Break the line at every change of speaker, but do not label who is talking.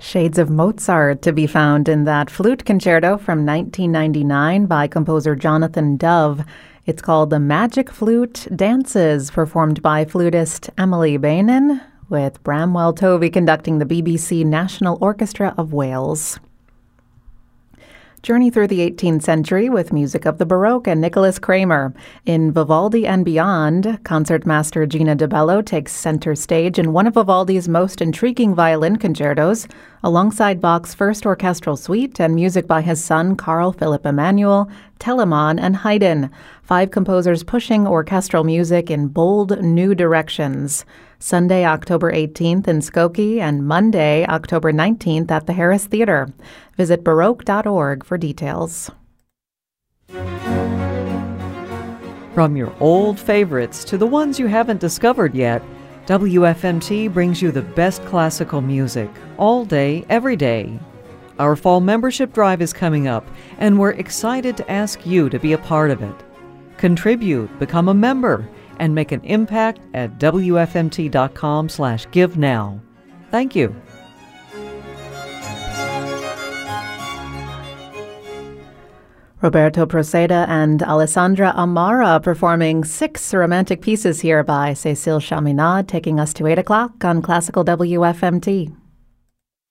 Shades of Mozart to be found in that flute concerto from 1999 by composer Jonathan Dove. It's called The Magic Flute Dances, performed by flutist Emily Bainan, with Bramwell Tovey conducting the BBC National Orchestra of Wales. Journey through the 18th century with music of the Baroque and Nicholas Kramer. In Vivaldi and Beyond, concertmaster Gina De Bello takes center stage in one of Vivaldi's most intriguing violin concertos, alongside Bach's first orchestral suite and music by his son Carl Philipp Emanuel, Telemann, and Haydn. 5 composers pushing orchestral music in bold new directions. Sunday, October 18th in Skokie, and Monday, October 19th at the Harris Theater. Visit Baroque.org for details.
From your old favorites to the ones you haven't discovered yet, WFMT brings you the best classical music, all day, every day. Our fall membership drive is coming up, and we're excited to ask you to be a part of it. Contribute, become a member, and make an impact at WFMT.com/give now. Thank you.
Roberto Proceda and Alessandra Amara performing 6 romantic pieces here by Cécile Chaminade, taking us to 8 o'clock on Classical WFMT.